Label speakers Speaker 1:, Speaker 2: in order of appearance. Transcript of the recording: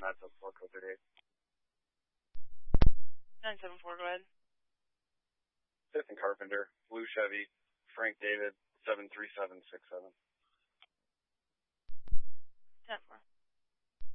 Speaker 1: 974, code 38.
Speaker 2: 974, go ahead.
Speaker 1: 5th and Carpenter, blue Chevy, Frank David, 73767.
Speaker 2: 10-4.